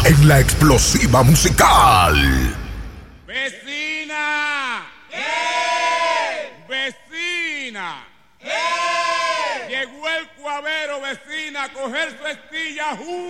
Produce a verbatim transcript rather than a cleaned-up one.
en la explosiva musical. ¡Vecina! ¿Qué? ¡Vecina! ¿Qué? Llegó el cuavero, vecina, a coger su estilla.